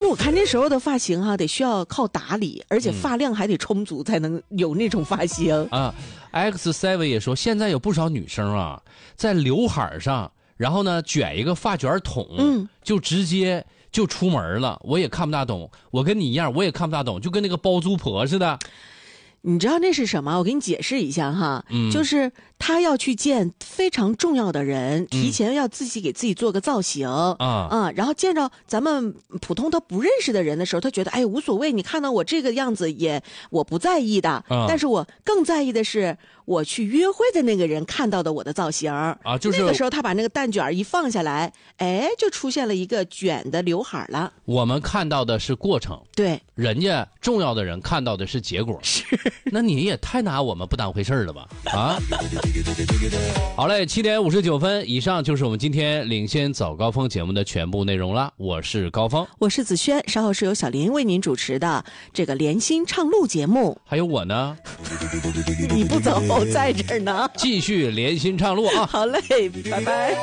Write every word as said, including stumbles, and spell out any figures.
我看那时候的发型哈、啊，得需要靠打理，而且发量还得充足才能有那种发型、 嗯、啊。X 七 也说，现在有不少女生啊，在刘海上，然后呢卷一个发卷筒，嗯，就直接就出门了。我也看不大懂，我跟你一样，我也看不大懂，就跟那个包租婆似的。 你知道那是什么？我给你解释一下哈，嗯、就是他要去见非常重要的人，提前要自己给自己做个造型啊、嗯、啊，然后见着咱们普通他不认识的人的时候，他觉得哎无所谓，你看到我这个样子也我不在意的，嗯、但是我更在意的是我去约会的那个人看到的我的造型啊，就是那个时候他把那个蛋卷一放下来，哎，就出现了一个卷的刘海了。 我们看到的是过程， 对， 人家重要的人看到的是结果。 是。 那你也太拿我们不当回事了吧？啊！好嘞，七点五十九分，以上就是我们今天领先早高峰节目的全部内容了。我是高峰， 我是子轩，稍后是由小林为您主持的这个连心畅路节目。 还有我呢， 你不走，在这儿呢， 继续连心畅路啊！ 好嘞，拜拜。